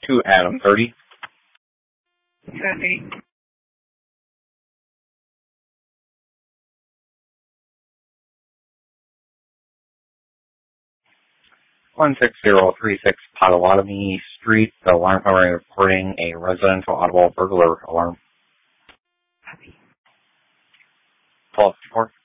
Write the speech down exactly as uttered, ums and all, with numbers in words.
To Adam, thirty. thirty. one six zero three six Potawatomi Street, the alarm company reporting a residential audible burglar alarm. Copy. twelve four.